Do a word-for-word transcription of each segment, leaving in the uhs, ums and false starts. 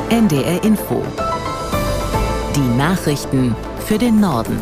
N D R Info. Die Nachrichten für den Norden.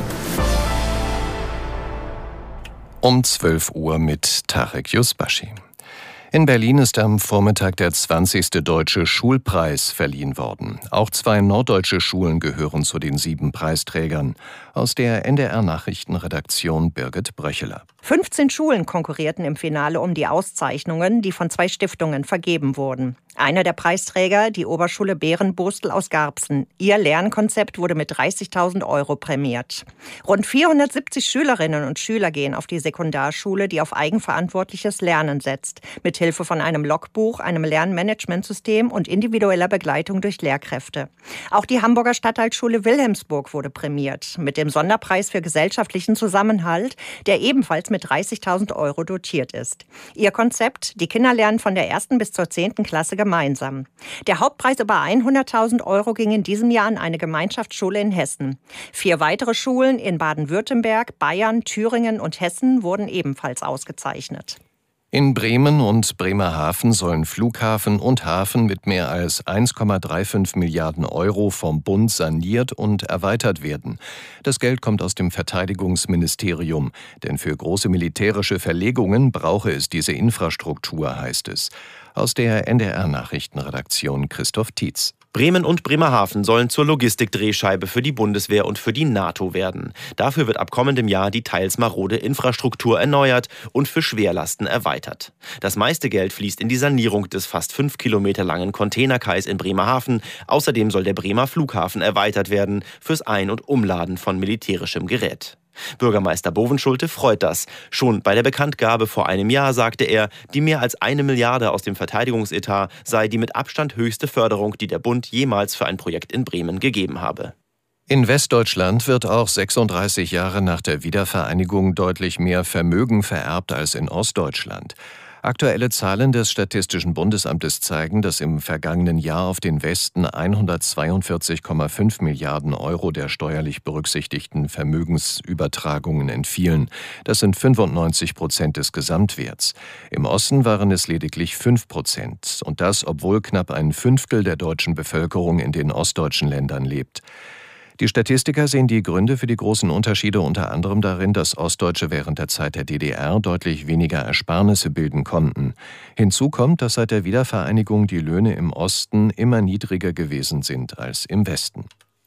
Um zwölf Uhr mit Tarek Yusbashi. In Berlin ist am Vormittag der zwanzigste Deutsche Schulpreis verliehen worden. Auch zwei norddeutsche Schulen gehören zu den sieben Preisträgern. Aus der N D R-Nachrichtenredaktion Birgit Bröcheler. fünfzehn Schulen konkurrierten im Finale um die Auszeichnungen, die von zwei Stiftungen vergeben wurden. Einer der Preisträger, die Oberschule Bärenbostel aus Garbsen. Ihr Lernkonzept wurde mit dreißigtausend Euro prämiert. Rund vierhundertsiebzig Schülerinnen und Schüler gehen auf die Sekundarschule, die auf eigenverantwortliches Lernen setzt. Mit Hilfe von einem Logbuch, einem Lernmanagementsystem und individueller Begleitung durch Lehrkräfte. Auch die Hamburger Stadtteilschule Wilhelmsburg wurde prämiert. Mit dem Sonderpreis für gesellschaftlichen Zusammenhalt, der ebenfalls mit dreißigtausend Euro dotiert ist. Ihr Konzept: Die Kinder lernen von der ersten bis zur zehnten Klasse gemeinsam. Der Hauptpreis über hunderttausend Euro ging in diesem Jahr an eine Gemeinschaftsschule in Hessen. Vier weitere Schulen in Baden-Württemberg, Bayern, Thüringen und Hessen wurden ebenfalls ausgezeichnet. In Bremen und Bremerhaven sollen Flughafen und Hafen mit mehr als eins Komma fünfunddreißig Milliarden Euro vom Bund saniert und erweitert werden. Das Geld kommt aus dem Verteidigungsministerium, denn für große militärische Verlegungen brauche es diese Infrastruktur, heißt es. Aus der N D R-Nachrichtenredaktion Christoph Tietz. Bremen und Bremerhaven sollen zur Logistikdrehscheibe für die Bundeswehr und für die NATO werden. Dafür wird ab kommendem Jahr die teils marode Infrastruktur erneuert und für Schwerlasten erweitert. Das meiste Geld fließt in die Sanierung des fast fünf Kilometer langen Containerkais in Bremerhaven. Außerdem soll der Bremer Flughafen erweitert werden fürs Ein- und Umladen von militärischem Gerät. Bürgermeister Bovenschulte freut das. Schon bei der Bekanntgabe vor einem Jahr sagte er, die mehr als eine Milliarde aus dem Verteidigungsetat sei die mit Abstand höchste Förderung, die der Bund jemals für ein Projekt in Bremen gegeben habe. In Westdeutschland wird auch sechsunddreißig Jahre nach der Wiedervereinigung deutlich mehr Vermögen vererbt als in Ostdeutschland. Aktuelle Zahlen des Statistischen Bundesamtes zeigen, dass im vergangenen Jahr auf den Westen hundertzweiundvierzig Komma fünf Milliarden Euro der steuerlich berücksichtigten Vermögensübertragungen entfielen. Das sind fünfundneunzig Prozent des Gesamtwerts. Im Osten waren es lediglich fünf Prozent. Und das, obwohl knapp ein Fünftel der deutschen Bevölkerung in den ostdeutschen Ländern lebt. Die Statistiker sehen die Gründe für die großen Unterschiede unter anderem darin, dass Ostdeutsche während der Zeit der D D R deutlich weniger Ersparnisse bilden konnten. Hinzu kommt, dass seit der Wiedervereinigung die Löhne im Osten immer niedriger gewesen sind als im Westen.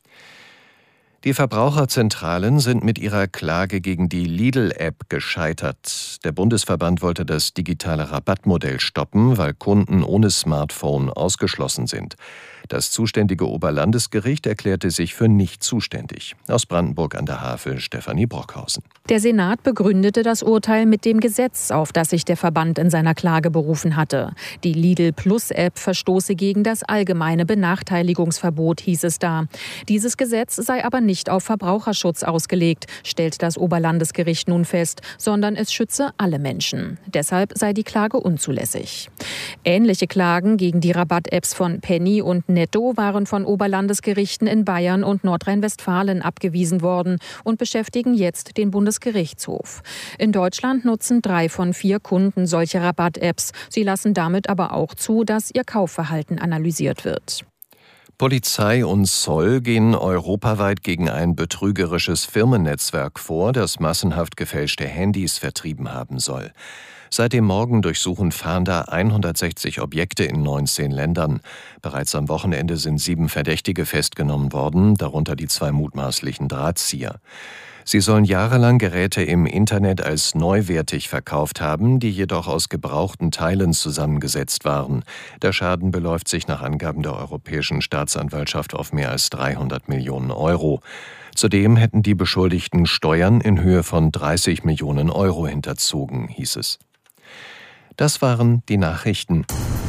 Die Verbraucherzentralen sind mit ihrer Klage gegen die Lidl-App gescheitert. Der Bundesverband wollte das digitale Rabattmodell stoppen, weil Kunden ohne Smartphone ausgeschlossen sind. Das zuständige Oberlandesgericht erklärte sich für nicht zuständig. Aus Brandenburg an der Havel, Stefanie Brockhausen. Der Senat begründete das Urteil mit dem Gesetz, auf das sich der Verband in seiner Klage berufen hatte. Die Lidl-Plus-App verstoße gegen das allgemeine Benachteiligungsverbot, hieß es da. Dieses Gesetz sei aber nicht auf Verbraucherschutz ausgelegt, stellt das Oberlandesgericht nun fest, sondern es schütze alle Menschen. Deshalb sei die Klage unzulässig. Ähnliche Klagen gegen die Rabatt-Apps von Penny und Netto waren von Oberlandesgerichten in Bayern und Nordrhein-Westfalen abgewiesen worden und beschäftigen jetzt den Bundesgerichtshof. In Deutschland nutzen drei von vier Kunden solche Rabatt-Apps. Sie lassen damit aber auch zu, dass ihr Kaufverhalten analysiert wird. Polizei und Zoll gehen europaweit gegen ein betrügerisches Firmennetzwerk vor, das massenhaft gefälschte Handys vertrieben haben soll. Seit dem Morgen durchsuchen Fahnder hundertsechzig Objekte in neunzehn Ländern. Bereits am Wochenende sind sieben Verdächtige festgenommen worden, darunter die zwei mutmaßlichen Drahtzieher. Sie sollen jahrelang Geräte im Internet als neuwertig verkauft haben, die jedoch aus gebrauchten Teilen zusammengesetzt waren. Der Schaden beläuft sich nach Angaben der Europäischen Staatsanwaltschaft auf mehr als dreihundert Millionen Euro. Zudem hätten die Beschuldigten Steuern in Höhe von dreißig Millionen Euro hinterzogen, hieß es. Das waren die Nachrichten.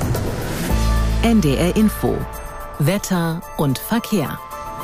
N D R Info. Wetter und Verkehr.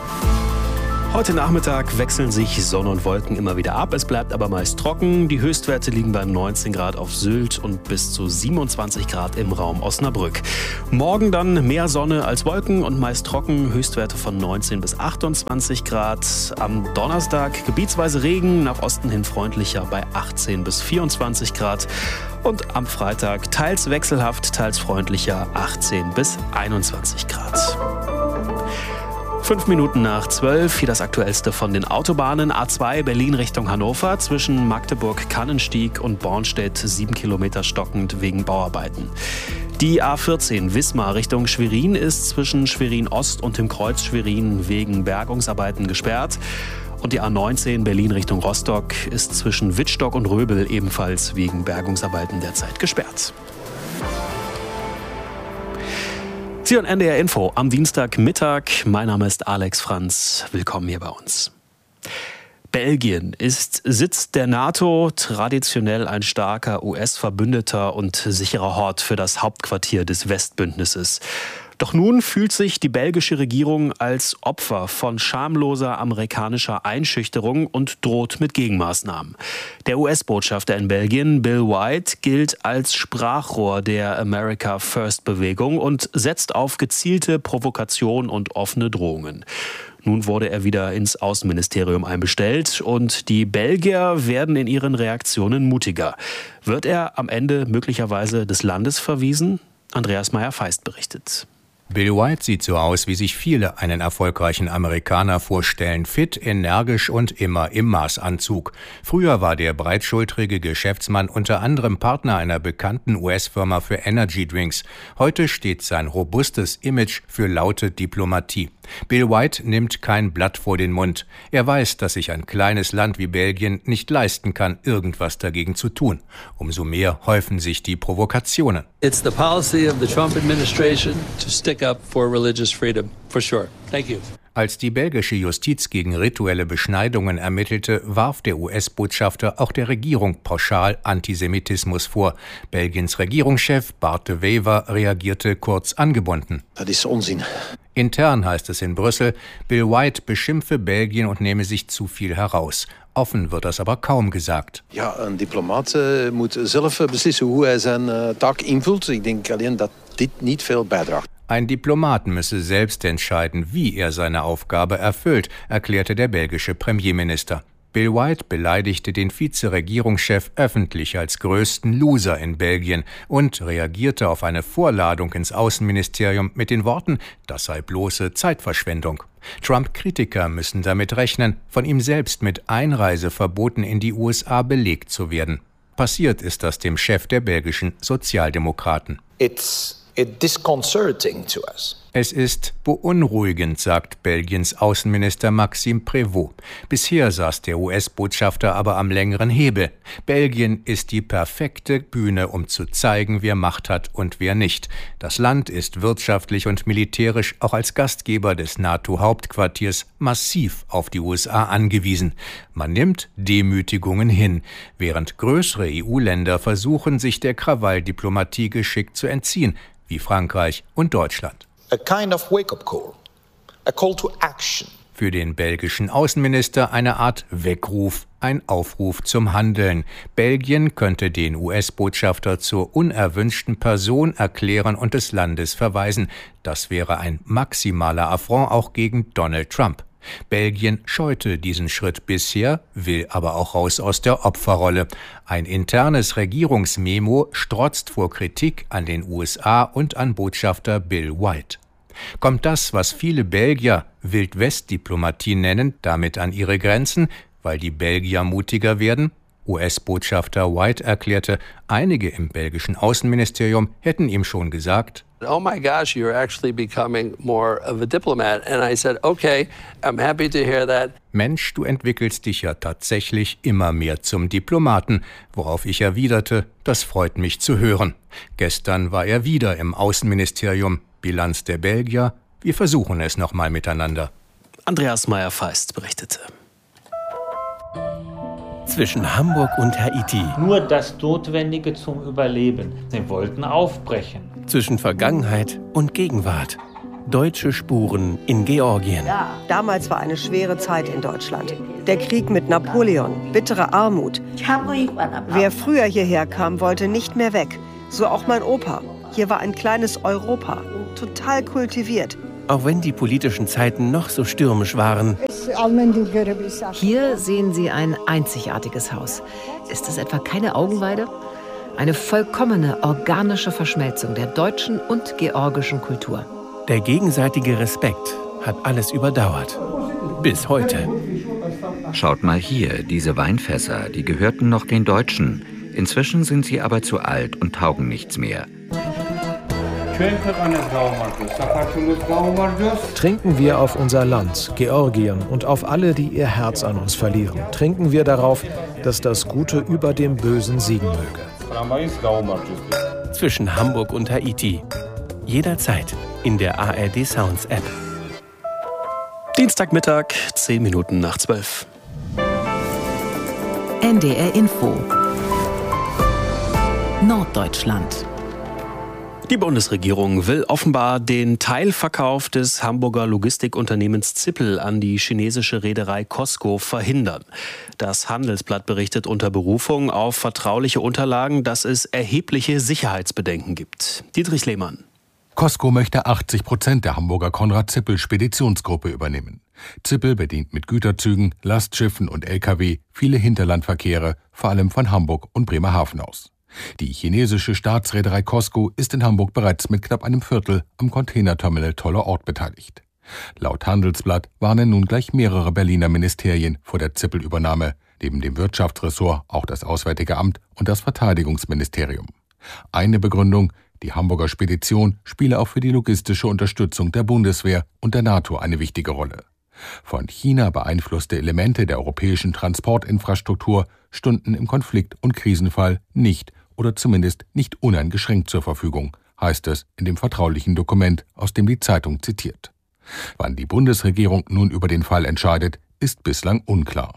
Heute Nachmittag wechseln sich Sonne und Wolken immer wieder ab. Es bleibt aber meist trocken. Die Höchstwerte liegen bei neunzehn Grad auf Sylt und bis zu siebenundzwanzig Grad im Raum Osnabrück. Morgen dann mehr Sonne als Wolken und meist trocken. Höchstwerte von neunzehn bis achtundzwanzig Grad. Am Donnerstag gebietsweise Regen, nach Osten hin freundlicher bei achtzehn bis vierundzwanzig Grad. Und am Freitag teils wechselhaft, teils freundlicher achtzehn bis einundzwanzig Grad. Fünf Minuten nach zwölf, hier das Aktuellste von den Autobahnen. A zwei Berlin Richtung Hannover, zwischen Magdeburg-Kannenstieg und Bornstedt sieben Kilometer stockend wegen Bauarbeiten. Die A vierzehn Wismar Richtung Schwerin ist zwischen Schwerin Ost und dem Kreuz Schwerin wegen Bergungsarbeiten gesperrt. Und die A neunzehn Berlin Richtung Rostock ist zwischen Wittstock und Röbel ebenfalls wegen Bergungsarbeiten derzeit gesperrt. Sie und N D R Info am Dienstagmittag. Mein Name ist Alex Franz. Willkommen hier bei uns. Belgien ist Sitz der NATO, traditionell ein starker U S-Verbündeter und sicherer Hort für das Hauptquartier des Westbündnisses. Doch nun fühlt sich die belgische Regierung als Opfer von schamloser amerikanischer Einschüchterung und droht mit Gegenmaßnahmen. Der U S-Botschafter in Belgien, Bill White, gilt als Sprachrohr der America First-Bewegung und setzt auf gezielte Provokation und offene Drohungen. Nun wurde er wieder ins Außenministerium einbestellt und die Belgier werden in ihren Reaktionen mutiger. Wird er am Ende möglicherweise des Landes verwiesen? Andreas Meyer-Feist berichtet. Bill White sieht so aus, wie sich viele einen erfolgreichen Amerikaner vorstellen. Fit, energisch und immer im Maßanzug. Früher war der breitschultrige Geschäftsmann unter anderem Partner einer bekannten U S-Firma für Energy Drinks. Heute steht sein robustes Image für laute Diplomatie. Bill White nimmt kein Blatt vor den Mund. Er weiß, dass sich ein kleines Land wie Belgien nicht leisten kann, irgendwas dagegen zu tun. Umso mehr häufen sich die Provokationen. It's the policy of the Trump administration to stick up for religious freedom, for sure. Thank you. Als die belgische Justiz gegen rituelle Beschneidungen ermittelte, warf der U S-Botschafter auch der Regierung pauschal Antisemitismus vor. Belgiens Regierungschef Bart de Wever reagierte kurz angebunden. Das ist Unsinn. Intern heißt es in Brüssel, Bill White beschimpfe Belgien und nehme sich zu viel heraus. Offen wird das aber kaum gesagt. Ja, een diplomaat uh, moet zelf beslissen hoe hij zijn uh, taak invult. Ik denk alleen dat dit niet veel bijdraagt. Ein Diplomat müsse selbst entscheiden, wie er seine Aufgabe erfüllt, erklärte der belgische Premierminister. Bill White beleidigte den Vizeregierungschef öffentlich als größten Loser in Belgien und reagierte auf eine Vorladung ins Außenministerium mit den Worten, das sei bloße Zeitverschwendung. Trump-Kritiker müssen damit rechnen, von ihm selbst mit Einreiseverboten in die U S A belegt zu werden. Passiert ist das dem Chef der belgischen Sozialdemokraten. It's disconcerting to us. Es ist beunruhigend, sagt Belgiens Außenminister Maxime Prévost. Bisher saß der U S-Botschafter aber am längeren Hebel. Belgien ist die perfekte Bühne, um zu zeigen, wer Macht hat und wer nicht. Das Land ist wirtschaftlich und militärisch auch als Gastgeber des NATO-Hauptquartiers massiv auf die U S A angewiesen. Man nimmt Demütigungen hin, während größere E U-Länder versuchen, sich der Krawalldiplomatie geschickt zu entziehen, wie Frankreich und Deutschland. A kind of wake-up call, a call to action. Für den belgischen Außenminister eine Art Weckruf, ein Aufruf zum Handeln. Belgien könnte den U S-Botschafter zur unerwünschten Person erklären und des Landes verweisen. Das wäre ein maximaler Affront auch gegen Donald Trump. Belgien scheute diesen Schritt bisher, will aber auch raus aus der Opferrolle. Ein internes Regierungsmemo strotzt vor Kritik an den U S A und an Botschafter Bill White. Kommt das, was viele Belgier Wild-West-Diplomatie nennen, damit an ihre Grenzen, weil die Belgier mutiger werden? U S-Botschafter White erklärte, einige im belgischen Außenministerium hätten ihm schon gesagt: Oh my gosh, you're actually becoming more of a diplomat. And I said, okay, I'm happy to hear that. Mensch, du entwickelst dich ja tatsächlich immer mehr zum Diplomaten, worauf ich erwiderte, das freut mich zu hören. Gestern war er wieder im Außenministerium. Bilanz der Belgier, wir versuchen es nochmal miteinander. Andreas Meyer-Feist berichtete. Zwischen Hamburg und Haiti. Nur das Notwendige zum Überleben. Sie wollten aufbrechen. Zwischen Vergangenheit und Gegenwart. Deutsche Spuren in Georgien. Ja. Damals war eine schwere Zeit in Deutschland. Der Krieg mit Napoleon, bittere Armut. Wer früher hierher kam, wollte nicht mehr weg. So auch mein Opa. Hier war ein kleines Europa, total kultiviert. Auch wenn die politischen Zeiten noch so stürmisch waren. Hier sehen Sie ein einzigartiges Haus. Ist es etwa keine Augenweide? Eine vollkommene organische Verschmelzung der deutschen und georgischen Kultur. Der gegenseitige Respekt hat alles überdauert. Bis heute. Schaut mal hier, diese Weinfässer, die gehörten noch den Deutschen. Inzwischen sind sie aber zu alt und taugen nichts mehr. Trinken wir auf unser Land, Georgien, und auf alle, die ihr Herz an uns verlieren. Trinken wir darauf, dass das Gute über dem Bösen siegen möge. Zwischen Hamburg und Haiti. Jederzeit in der A R D Sounds App. Dienstagmittag, zehn Minuten nach zwölf. N D R Info. Norddeutschland. Die Bundesregierung will offenbar den Teilverkauf des Hamburger Logistikunternehmens Zippel an die chinesische Reederei COSCO verhindern. Das Handelsblatt berichtet unter Berufung auf vertrauliche Unterlagen, dass es erhebliche Sicherheitsbedenken gibt. Dietrich Lehmann. COSCO möchte achtzig Prozent der Hamburger Konrad-Zippel-Speditionsgruppe übernehmen. Zippel bedient mit Güterzügen, Lastschiffen und L K W viele Hinterlandverkehre, vor allem von Hamburg und Bremerhaven aus. Die chinesische Staatsreederei COSCO ist in Hamburg bereits mit knapp einem Viertel am Containerterminal Toller Ort beteiligt. Laut Handelsblatt warnen nun gleich mehrere Berliner Ministerien vor der Zippel-Übernahme, neben dem Wirtschaftsressort auch das Auswärtige Amt und das Verteidigungsministerium. Eine Begründung: Die Hamburger Spedition spiele auch für die logistische Unterstützung der Bundeswehr und der NATO eine wichtige Rolle. Von China beeinflusste Elemente der europäischen Transportinfrastruktur stünden im Konflikt- und Krisenfall nicht oder zumindest nicht uneingeschränkt zur Verfügung, heißt es in dem vertraulichen Dokument, aus dem die Zeitung zitiert. Wann die Bundesregierung nun über den Fall entscheidet, ist bislang unklar.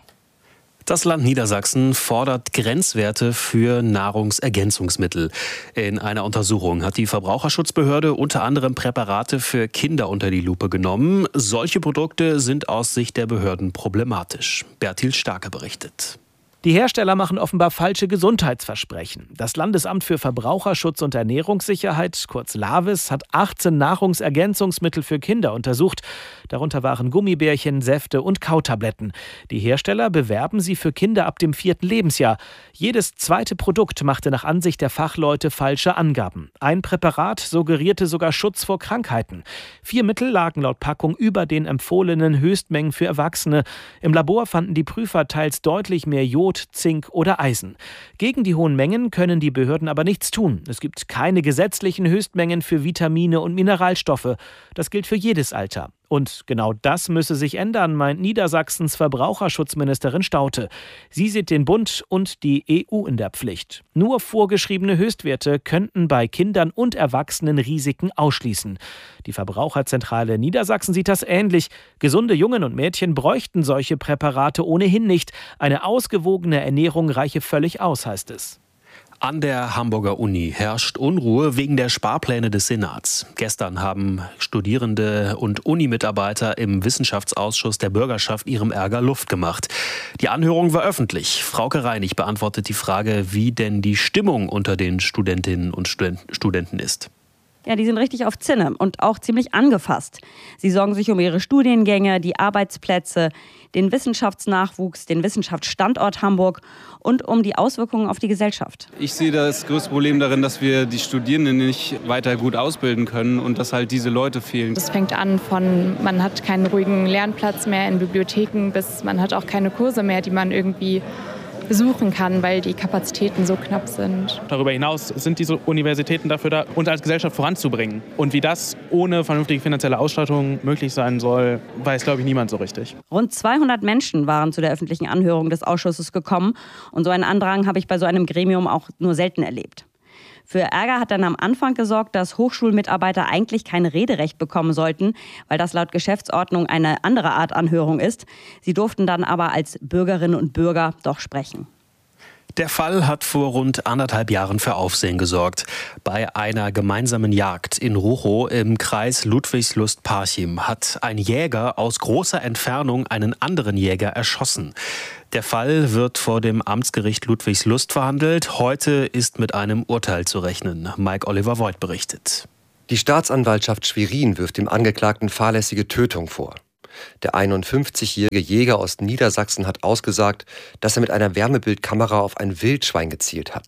Das Land Niedersachsen fordert Grenzwerte für Nahrungsergänzungsmittel. In einer Untersuchung hat die Verbraucherschutzbehörde unter anderem Präparate für Kinder unter die Lupe genommen. Solche Produkte sind aus Sicht der Behörden problematisch. Bertil Starke berichtet. Die Hersteller machen offenbar falsche Gesundheitsversprechen. Das Landesamt für Verbraucherschutz und Ernährungssicherheit, kurz LAVIS, hat achtzehn Nahrungsergänzungsmittel für Kinder untersucht. Darunter waren Gummibärchen, Säfte und Kautabletten. Die Hersteller bewerben sie für Kinder ab dem vierten Lebensjahr. Jedes zweite Produkt machte nach Ansicht der Fachleute falsche Angaben. Ein Präparat suggerierte sogar Schutz vor Krankheiten. Vier Mittel lagen laut Packung über den empfohlenen Höchstmengen für Erwachsene. Im Labor fanden die Prüfer teils deutlich mehr Jod, Zink oder Eisen. Gegen die hohen Mengen können die Behörden aber nichts tun. Es gibt keine gesetzlichen Höchstmengen für Vitamine und Mineralstoffe. Das gilt für jedes Alter. Und genau das müsse sich ändern, meint Niedersachsens Verbraucherschutzministerin Staudte. Sie sieht den Bund und die E U in der Pflicht. Nur vorgeschriebene Höchstwerte könnten bei Kindern und Erwachsenen Risiken ausschließen. Die Verbraucherzentrale Niedersachsen sieht das ähnlich. Gesunde Jungen und Mädchen bräuchten solche Präparate ohnehin nicht. Eine ausgewogene Ernährung reiche völlig aus, heißt es. An der Hamburger Uni herrscht Unruhe wegen der Sparpläne des Senats. Gestern haben Studierende und Unimitarbeiter im Wissenschaftsausschuss der Bürgerschaft ihrem Ärger Luft gemacht. Die Anhörung war öffentlich. Frauke Reinig beantwortet die Frage, wie denn die Stimmung unter den Studentinnen und Studenten ist. Ja, die sind richtig auf Zinne und auch ziemlich angefasst. Sie sorgen sich um ihre Studiengänge, die Arbeitsplätze, den Wissenschaftsnachwuchs, den Wissenschaftsstandort Hamburg und um die Auswirkungen auf die Gesellschaft. Ich sehe das größte Problem darin, dass wir die Studierenden nicht weiter gut ausbilden können und dass halt diese Leute fehlen. Das fängt an von, man hat keinen ruhigen Lernplatz mehr in Bibliotheken, bis man hat auch keine Kurse mehr, die man irgendwie besuchen kann, weil die Kapazitäten so knapp sind. Darüber hinaus sind diese Universitäten dafür da, uns als Gesellschaft voranzubringen. Und wie das ohne vernünftige finanzielle Ausstattung möglich sein soll, weiß, glaube ich, niemand so richtig. Rund zweihundert Menschen waren zu der öffentlichen Anhörung des Ausschusses gekommen. Und so einen Andrang habe ich bei so einem Gremium auch nur selten erlebt. Für Ärger hat dann am Anfang gesorgt, dass Hochschulmitarbeiter eigentlich kein Rederecht bekommen sollten, weil das laut Geschäftsordnung eine andere Art Anhörung ist. Sie durften dann aber als Bürgerinnen und Bürger doch sprechen. Der Fall hat vor rund anderthalb Jahren für Aufsehen gesorgt. Bei einer gemeinsamen Jagd in Ruchow im Kreis Ludwigslust-Parchim hat ein Jäger aus großer Entfernung einen anderen Jäger erschossen. Der Fall wird vor dem Amtsgericht Ludwigslust verhandelt. Heute ist mit einem Urteil zu rechnen. Mike Oliver Voigt berichtet. Die Staatsanwaltschaft Schwerin wirft dem Angeklagten fahrlässige Tötung vor. Der einundfünfzigjährige Jäger aus Niedersachsen hat ausgesagt, dass er mit einer Wärmebildkamera auf ein Wildschwein gezielt hat.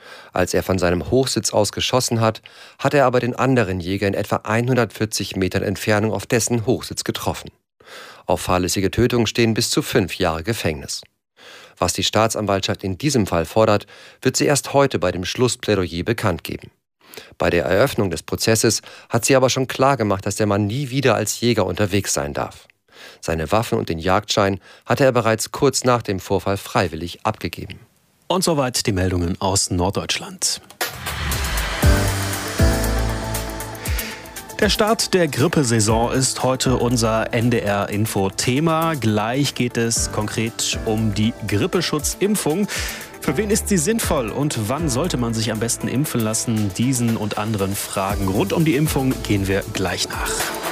Als er von seinem Hochsitz aus geschossen hat, hat er aber den anderen Jäger in etwa hundertvierzig Metern Entfernung auf dessen Hochsitz getroffen. Auf fahrlässige Tötung stehen bis zu fünf Jahre Gefängnis. Was die Staatsanwaltschaft in diesem Fall fordert, wird sie erst heute bei dem Schlussplädoyer bekannt geben. Bei der Eröffnung des Prozesses hat sie aber schon klargemacht, dass der Mann nie wieder als Jäger unterwegs sein darf. Seine Waffen und den Jagdschein hatte er bereits kurz nach dem Vorfall freiwillig abgegeben. Und soweit die Meldungen aus Norddeutschland. Der Start der Grippesaison ist heute unser N D R-Info-Thema. Gleich geht es konkret um die Grippeschutzimpfung. Für wen ist sie sinnvoll und wann sollte man sich am besten impfen lassen? Diesen und anderen Fragen rund um die Impfung gehen wir gleich nach.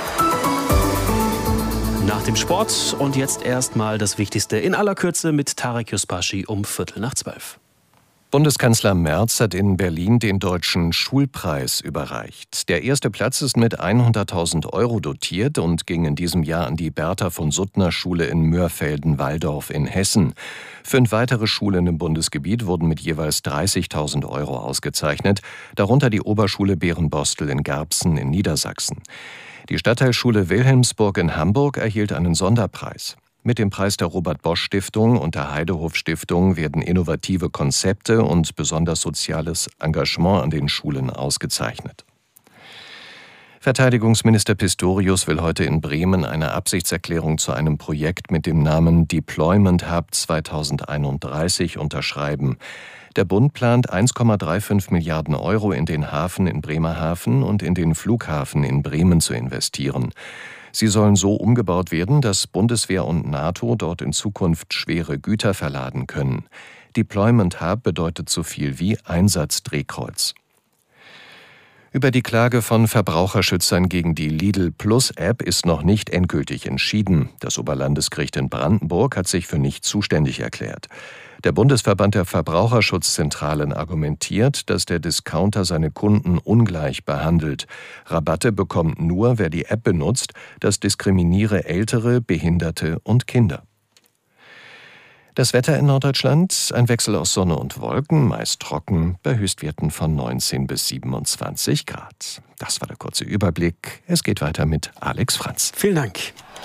Nach dem Sport und jetzt erstmal das Wichtigste in aller Kürze mit Tarek Yusbashi um Viertel nach zwölf. Bundeskanzler Merz hat in Berlin den Deutschen Schulpreis überreicht. Der erste Platz ist mit hunderttausend Euro dotiert und ging in diesem Jahr an die Bertha-von-Suttner-Schule in Mörfelden-Walldorf in Hessen. Fünf weitere Schulen im Bundesgebiet wurden mit jeweils dreißigtausend Euro ausgezeichnet, darunter die Oberschule Berenbostel in Garbsen in Niedersachsen. Die Stadtteilschule Wilhelmsburg in Hamburg erhielt einen Sonderpreis. Mit dem Preis der Robert-Bosch-Stiftung und der Heidehof-Stiftung werden innovative Konzepte und besonders soziales Engagement an den Schulen ausgezeichnet. Verteidigungsminister Pistorius will heute in Bremen eine Absichtserklärung zu einem Projekt mit dem Namen Deployment Hub zweitausendeinunddreißig unterschreiben. Der Bund plant eins Komma fünfunddreißig Milliarden Euro in den Hafen in Bremerhaven und in den Flughafen in Bremen zu investieren. Sie sollen so umgebaut werden, dass Bundeswehr und NATO dort in Zukunft schwere Güter verladen können. Deployment Hub bedeutet so viel wie Einsatzdrehkreuz. Über die Klage von Verbraucherschützern gegen die Lidl Plus App ist noch nicht endgültig entschieden. Das Oberlandesgericht in Brandenburg hat sich für nicht zuständig erklärt. Der Bundesverband der Verbraucherschutzzentralen argumentiert, dass der Discounter seine Kunden ungleich behandelt. Rabatte bekommt nur, wer die App benutzt. Das diskriminiere Ältere, Behinderte und Kinder. Das Wetter in Norddeutschland, ein Wechsel aus Sonne und Wolken, meist trocken, bei Höchstwerten von neunzehn bis siebenundzwanzig Grad. Das war der kurze Überblick. Es geht weiter mit Alex Franz. Vielen Dank.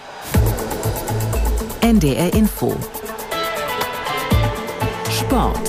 N D R Info. Sport.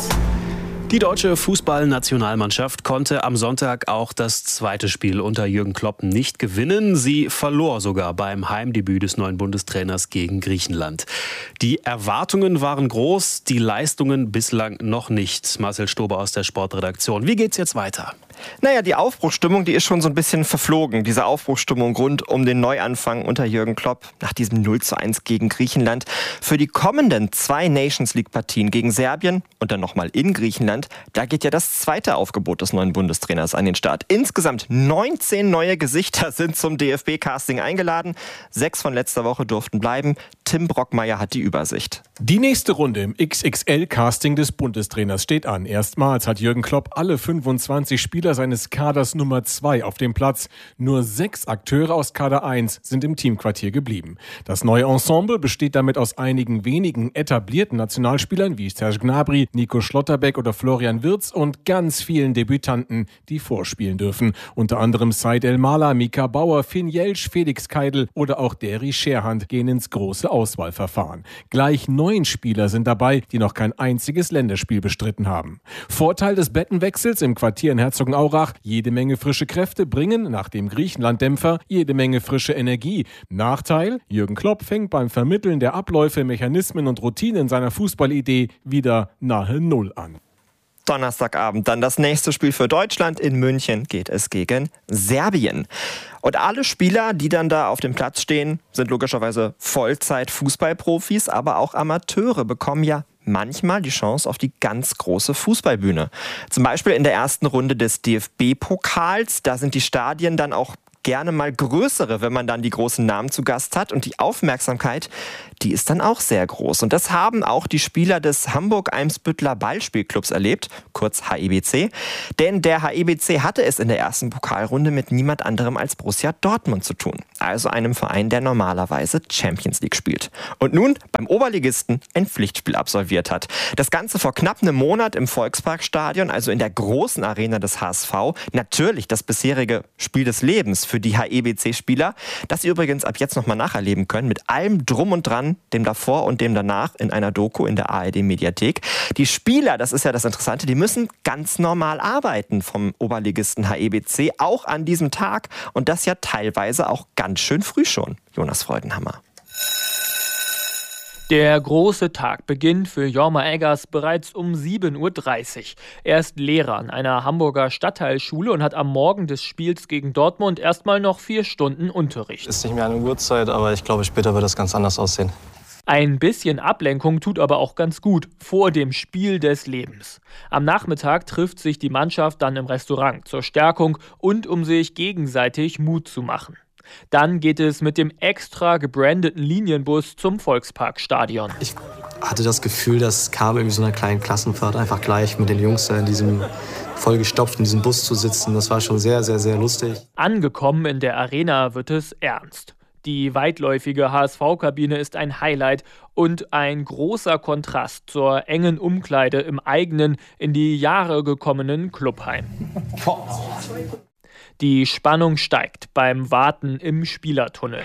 Die deutsche Fußballnationalmannschaft konnte am Sonntag auch das zweite Spiel unter Jürgen Klopp nicht gewinnen. Sie verlor sogar beim Heimdebüt des neuen Bundestrainers gegen Griechenland. Die Erwartungen waren groß, die Leistungen bislang noch nicht. Marcel Stober aus der Sportredaktion. Wie geht's jetzt weiter? Naja, die Aufbruchsstimmung, die ist schon so ein bisschen verflogen. Diese Aufbruchsstimmung rund um den Neuanfang unter Jürgen Klopp nach diesem null zu eins gegen Griechenland. Für die kommenden zwei Nations-League-Partien gegen Serbien und dann nochmal in Griechenland, da geht ja das zweite Aufgebot des neuen Bundestrainers an den Start. Insgesamt neunzehn neue Gesichter sind zum D F B-Casting eingeladen. Sechs von letzter Woche durften bleiben. Tim Brockmeier hat die Übersicht. Die nächste Runde im X X L-Casting des Bundestrainers steht an. Erstmals hat Jürgen Klopp alle fünfundzwanzig Spieler seines Kaders Nummer zwei auf dem Platz. Nur sechs Akteure aus Kader eins sind im Teamquartier geblieben. Das neue Ensemble besteht damit aus einigen wenigen etablierten Nationalspielern wie Serge Gnabry, Nico Schlotterbeck oder Florian Wirtz und ganz vielen Debütanten, die vorspielen dürfen. Unter anderem Said El-Mala, Mika Bauer, Finn Jelsch, Felix Keidel oder auch Derry Scherhand gehen ins große Auswahlverfahren. Gleich neun Spieler sind dabei, die noch kein einziges Länderspiel bestritten haben. Vorteil des Bettenwechsels im Quartier in Herzogenaurach: jede Menge frische Kräfte bringen nach dem Griechenland-Dämpfer jede Menge frische Energie. Nachteil: Jürgen Klopp fängt beim Vermitteln der Abläufe, Mechanismen und Routinen seiner Fußballidee wieder nahe Null an. Donnerstagabend dann das nächste Spiel für Deutschland. In München geht es gegen Serbien. Und alle Spieler, die dann da auf dem Platz stehen, sind logischerweise Vollzeit-Fußballprofis, aber auch Amateure bekommen ja manchmal die Chance auf die ganz große Fußballbühne. Zum Beispiel in der ersten Runde des D F B-Pokals. Da sind die Stadien dann auch gerne mal größere, wenn man dann die großen Namen zu Gast hat. Und die Aufmerksamkeit, die ist dann auch sehr groß. Und das haben auch die Spieler des Hamburg-Eimsbütteler Ballspielclubs erlebt, kurz H E B C. Denn der H E B C hatte es in der ersten Pokalrunde mit niemand anderem als Borussia Dortmund zu tun. also einem Verein, der normalerweise Champions League spielt. Und nun beim Oberligisten ein Pflichtspiel absolviert hat. Das Ganze vor knapp einem Monat im Volksparkstadion, also in der großen Arena des H S V. Natürlich das bisherige Spiel des Lebens für die H E B C-Spieler, das sie übrigens ab jetzt nochmal nacherleben können, mit allem Drum und Dran, dem davor und dem danach in einer Doku in der A R D-Mediathek. Die Spieler, das ist ja das Interessante, die müssen ganz normal arbeiten vom Oberligisten H E B C, auch an diesem Tag und das ja teilweise auch ganz schön früh schon. Jonas Freudenhammer. Der große Tag beginnt für Jorma Eggers bereits um sieben Uhr dreißig. Er ist Lehrer an einer Hamburger Stadtteilschule und hat am Morgen des Spiels gegen Dortmund erstmal noch vier Stunden Unterricht. Ist nicht mehr eine Uhrzeit, aber ich glaube, später wird das ganz anders aussehen. Ein bisschen Ablenkung tut aber auch ganz gut vor dem Spiel des Lebens. Am Nachmittag trifft sich die Mannschaft dann im Restaurant zur Stärkung und um sich gegenseitig Mut zu machen. Dann geht es mit dem extra gebrandeten Linienbus zum Volksparkstadion. Ich hatte das Gefühl, das kam irgendwie so einer kleinen Klassenfahrt, einfach gleich mit den Jungs da in diesem vollgestopft in diesem Bus zu sitzen. Das war schon sehr, sehr, sehr lustig. Angekommen in der Arena wird es ernst. Die weitläufige H S V-Kabine ist ein Highlight und ein großer Kontrast zur engen Umkleide im eigenen, in die Jahre gekommenen Clubheim. Die Spannung steigt beim Warten im Spielertunnel.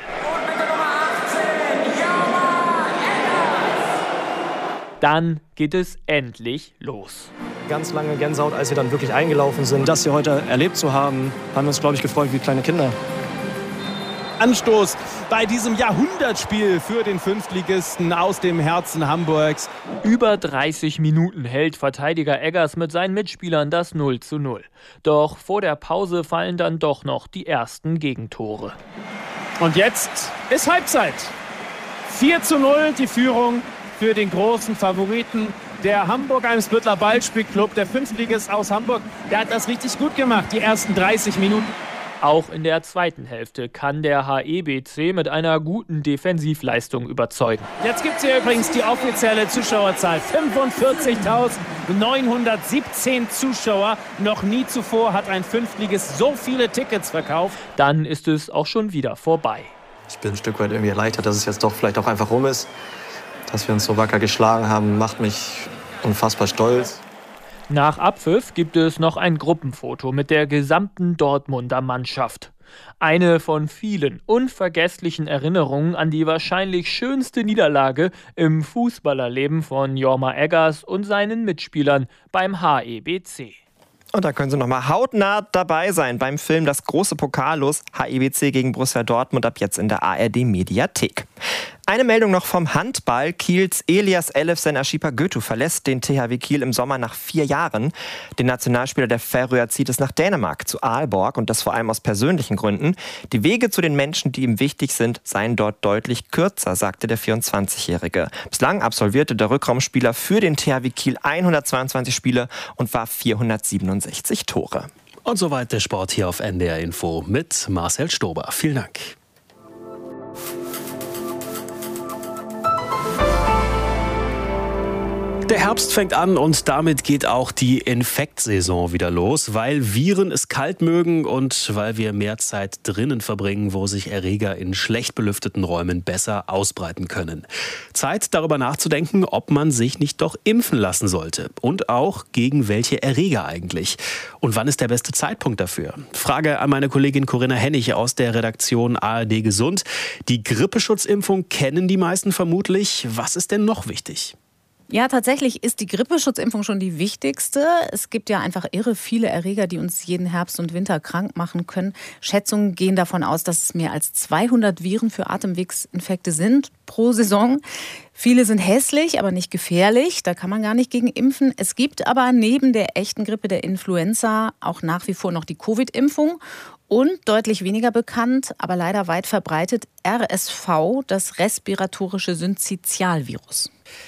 Dann geht es endlich los. Ganz lange Gänsehaut, als wir dann wirklich eingelaufen sind. Das hier heute erlebt zu haben, haben wir uns, glaube ich, gefreut wie kleine Kinder. Anstoß bei diesem Jahrhundertspiel für den Fünftligisten aus dem Herzen Hamburgs. Über dreißig Minuten hält Verteidiger Eggers mit seinen Mitspielern das null zu null. Doch vor der Pause fallen dann doch noch die ersten Gegentore. Und jetzt ist Halbzeit. vier zu null die Führung für den großen Favoriten. Der Hamburg-Eimsbüttler Ballspielclub, der Fünftligist aus Hamburg, der hat das richtig gut gemacht, die ersten dreißig Minuten. Auch in der zweiten Hälfte kann der H E B C mit einer guten Defensivleistung überzeugen. Jetzt gibt es hier übrigens die offizielle Zuschauerzahl. fünfundvierzigtausendneunhundertsiebzehn Zuschauer. Noch nie zuvor hat ein Fünftligist so viele Tickets verkauft. Dann ist es auch schon wieder vorbei. Ich bin ein Stück weit irgendwie erleichtert, dass es jetzt doch vielleicht auch einfach rum ist. Dass wir uns so wacker geschlagen haben, macht mich unfassbar stolz. Nach Abpfiff gibt es noch ein Gruppenfoto mit der gesamten Dortmunder Mannschaft. Eine von vielen unvergesslichen Erinnerungen an die wahrscheinlich schönste Niederlage im Fußballerleben von Jorma Eggers und seinen Mitspielern beim H E B C. Und da können Sie noch mal hautnah dabei sein beim Film Das große Pokallos, H E B C gegen Borussia Dortmund, ab jetzt in der A R D-Mediathek. Eine Meldung noch vom Handball. Kiels Elias Elefsen Ashipa Götu verlässt den T H W Kiel im Sommer nach vier Jahren. Den Nationalspieler der Färöer zieht es nach Dänemark, zu Aalborg, und das vor allem aus persönlichen Gründen. Die Wege zu den Menschen, die ihm wichtig sind, seien dort deutlich kürzer, sagte der vierundzwanzigjährige. Bislang absolvierte der Rückraumspieler für den T H W Kiel hundertzweiundzwanzig Spiele und war vierhundertsiebenundsechzig Tore. Und soweit der Sport hier auf N D R Info mit Marcel Stober. Vielen Dank. Der Herbst fängt an und damit geht auch die Infektsaison wieder los, weil Viren es kalt mögen und weil wir mehr Zeit drinnen verbringen, wo sich Erreger in schlecht belüfteten Räumen besser ausbreiten können. Zeit, darüber nachzudenken, ob man sich nicht doch impfen lassen sollte und auch gegen welche Erreger eigentlich. Und wann ist der beste Zeitpunkt dafür? Frage an meine Kollegin Corinna Hennig aus der Redaktion A R D Gesund. Die Grippeschutzimpfung kennen die meisten vermutlich. Was ist denn noch wichtig? Ja, tatsächlich ist die Grippeschutzimpfung schon die wichtigste. Es gibt ja einfach irre viele Erreger, die uns jeden Herbst und Winter krank machen können. Schätzungen gehen davon aus, dass es mehr als zweihundert Viren für Atemwegsinfekte sind pro Saison. Viele sind hässlich, aber nicht gefährlich. Da kann man gar nicht gegen impfen. Es gibt aber neben der echten Grippe, der Influenza, auch nach wie vor noch die Covid-Impfung. Und deutlich weniger bekannt, aber leider weit verbreitet, R S V, das respiratorische Synzytialvirus.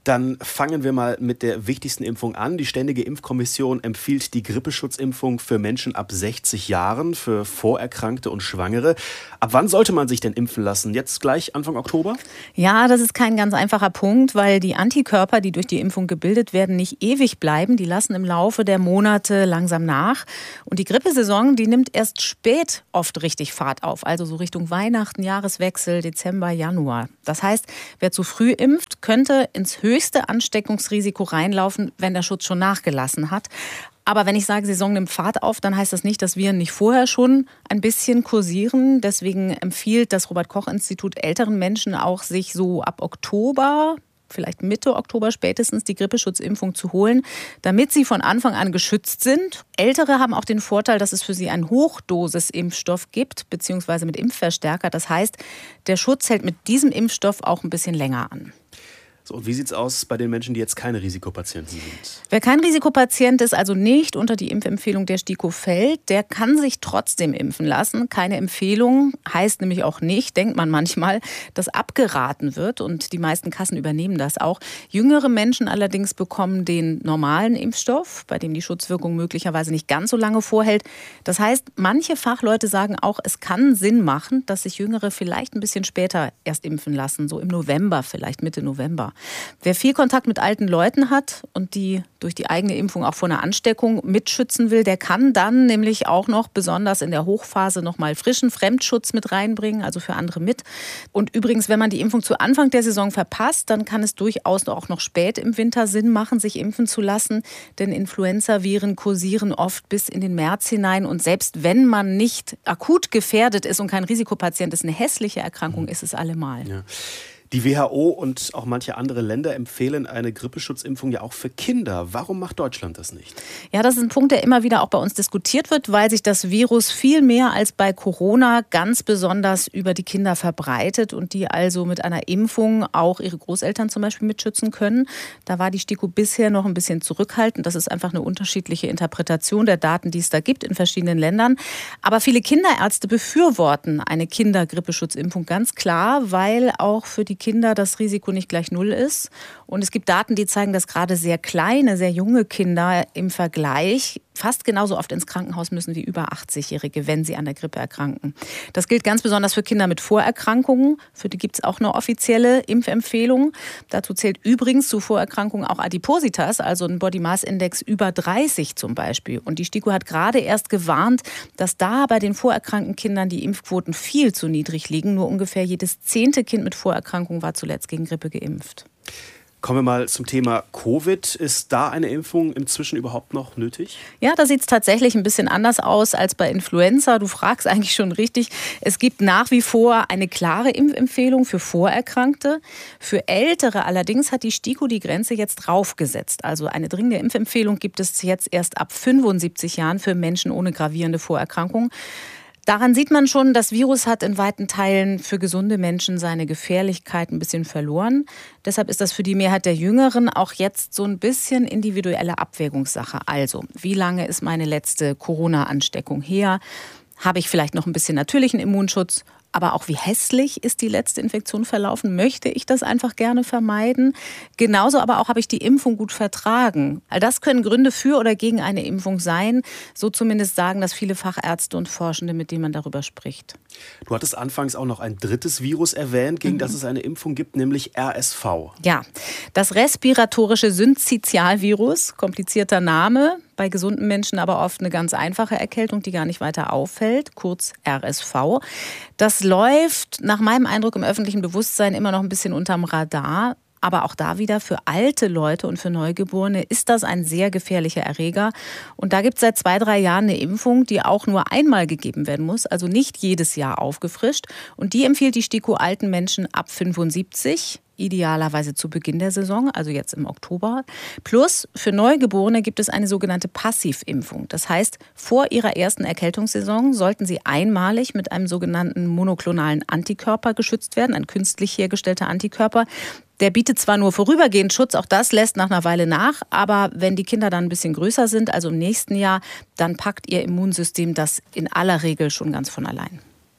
Dann fangen wir mal mit der wichtigsten Impfung an. Die Ständige Impfkommission empfiehlt die Grippeschutzimpfung für Menschen ab sechzig Jahren, für Vorerkrankte und Schwangere. Ab wann sollte man sich denn impfen lassen? Jetzt gleich Anfang Oktober? Ja, das ist kein ganz einfacher Punkt, weil die Antikörper, die durch die Impfung gebildet werden, nicht ewig bleiben. Die lassen im Laufe der Monate langsam nach. Und die Grippesaison, die nimmt erst spät oft richtig Fahrt auf. Also so Richtung Weihnachten, Jahreswechsel, Dezember, Januar. Das heißt, wer zu früh impft, könnte ins höchste Ansteckungsrisiko reinlaufen, wenn der Schutz schon nachgelassen hat. Aber wenn ich sage, Saison nimmt Fahrt auf, dann heißt das nicht, dass Viren nicht vorher schon ein bisschen kursieren. Deswegen empfiehlt das Robert-Koch-Institut älteren Menschen auch, sich so ab Oktober, vielleicht Mitte Oktober spätestens, die Grippeschutzimpfung zu holen, damit sie von Anfang an geschützt sind. Ältere haben auch den Vorteil, dass es für sie einen Hochdosisimpfstoff gibt, beziehungsweise mit Impfverstärker. Das heißt, der Schutz hält mit diesem Impfstoff auch ein bisschen länger an. So, und wie sieht es aus bei den Menschen, die jetzt keine Risikopatienten sind? Wer kein Risikopatient ist, also nicht unter die Impfempfehlung der STIKO fällt, der kann sich trotzdem impfen lassen. Keine Empfehlung heißt nämlich auch nicht, denkt man manchmal, dass abgeraten wird. Und die meisten Kassen übernehmen das auch. Jüngere Menschen allerdings bekommen den normalen Impfstoff, bei dem die Schutzwirkung möglicherweise nicht ganz so lange vorhält. Das heißt, manche Fachleute sagen auch, es kann Sinn machen, dass sich Jüngere vielleicht ein bisschen später erst impfen lassen, so im November, vielleicht Mitte November. Wer viel Kontakt mit alten Leuten hat und die durch die eigene Impfung auch vor einer Ansteckung mitschützen will, der kann dann nämlich auch noch besonders in der Hochphase noch mal frischen Fremdschutz mit reinbringen, also für andere mit. Und übrigens, wenn man die Impfung zu Anfang der Saison verpasst, dann kann es durchaus auch noch spät im Winter Sinn machen, sich impfen zu lassen, denn Influenzaviren kursieren oft bis in den März hinein und selbst wenn man nicht akut gefährdet ist und kein Risikopatient ist, eine hässliche Erkrankung ist es allemal. Ja. Die W H O und auch manche andere Länder empfehlen eine Grippeschutzimpfung ja auch für Kinder. Warum macht Deutschland das nicht? Ja, das ist ein Punkt, der immer wieder auch bei uns diskutiert wird, weil sich das Virus viel mehr als bei Corona ganz besonders über die Kinder verbreitet und die also mit einer Impfung auch ihre Großeltern zum Beispiel mitschützen können. Da war die STIKO bisher noch ein bisschen zurückhaltend. Das ist einfach eine unterschiedliche Interpretation der Daten, die es da gibt in verschiedenen Ländern. Aber viele Kinderärzte befürworten eine Kindergrippeschutzimpfung ganz klar, weil auch für die Kinder das Risiko nicht gleich null ist. Und es gibt Daten, die zeigen, dass gerade sehr kleine, sehr junge Kinder im Vergleich fast genauso oft ins Krankenhaus müssen wie über achtzigjährige, wenn sie an der Grippe erkranken. Das gilt ganz besonders für Kinder mit Vorerkrankungen. Für die gibt es auch eine offizielle Impfempfehlung. Dazu zählt übrigens zu Vorerkrankungen auch Adipositas, also ein Body Mass Index über dreißig zum Beispiel. Und die STIKO hat gerade erst gewarnt, dass da bei den vorerkrankten Kindern die Impfquoten viel zu niedrig liegen. Nur ungefähr jedes zehnte Kind mit Vorerkrankung war zuletzt gegen Grippe geimpft. Kommen wir mal zum Thema Covid. Ist da eine Impfung inzwischen überhaupt noch nötig? Ja, da sieht es tatsächlich ein bisschen anders aus als bei Influenza. Du fragst eigentlich schon richtig. Es gibt nach wie vor eine klare Impfempfehlung für Vorerkrankte. Für Ältere allerdings hat die STIKO die Grenze jetzt draufgesetzt. Also eine dringende Impfempfehlung gibt es jetzt erst ab fünfundsiebzig Jahren für Menschen ohne gravierende Vorerkrankungen. Daran sieht man schon, das Virus hat in weiten Teilen für gesunde Menschen seine Gefährlichkeit ein bisschen verloren. Deshalb ist das für die Mehrheit der Jüngeren auch jetzt so ein bisschen individuelle Abwägungssache. Also, wie lange ist meine letzte Corona-Ansteckung her? Habe ich vielleicht noch ein bisschen natürlichen Immunschutz? Aber auch wie hässlich ist die letzte Infektion verlaufen? Möchte ich das einfach gerne vermeiden? Genauso aber auch, habe ich die Impfung gut vertragen? All das können Gründe für oder gegen eine Impfung sein. So zumindest sagen das viele Fachärzte und Forschende, mit denen man darüber spricht. Du hattest anfangs auch noch ein drittes Virus erwähnt, gegen mhm. das es eine Impfung gibt, nämlich R S V. Ja, das respiratorische Synzytialvirus, komplizierter Name. Bei gesunden Menschen aber oft eine ganz einfache Erkältung, die gar nicht weiter auffällt, kurz R S V. Das läuft nach meinem Eindruck im öffentlichen Bewusstsein immer noch ein bisschen unterm Radar. Aber auch da wieder für alte Leute und für Neugeborene ist das ein sehr gefährlicher Erreger. Und da gibt es seit zwei, drei Jahren eine Impfung, die auch nur einmal gegeben werden muss, also nicht jedes Jahr aufgefrischt. Und die empfiehlt die STIKO alten Menschen ab fünfundsiebzig. Idealerweise zu Beginn der Saison, also jetzt im Oktober. Plus für Neugeborene gibt es eine sogenannte Passivimpfung. Das heißt, vor ihrer ersten Erkältungssaison sollten sie einmalig mit einem sogenannten monoklonalen Antikörper geschützt werden, ein künstlich hergestellter Antikörper. Der bietet zwar nur vorübergehend Schutz, auch das lässt nach einer Weile nach, aber wenn die Kinder dann ein bisschen größer sind, also im nächsten Jahr, dann packt ihr Immunsystem das in aller Regel schon ganz von allein.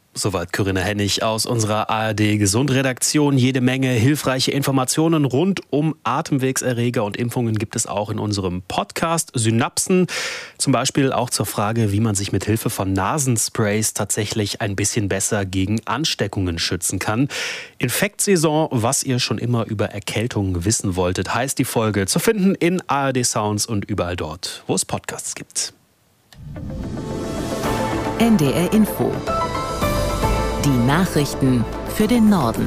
Soweit Corinna Hennig aus unserer A R D-Gesundredaktion. Jede Menge hilfreiche Informationen rund um Atemwegserreger und Impfungen gibt es auch in unserem Podcast Synapsen. Zum Beispiel auch zur Frage, wie man sich mit Hilfe von Nasensprays tatsächlich ein bisschen besser gegen Ansteckungen schützen kann. Infektsaison, was ihr schon immer über Erkältungen wissen wolltet, heißt die Folge. Zu finden in A R D Sounds und überall dort, wo es Podcasts gibt. N D R Info. Die Nachrichten für den Norden.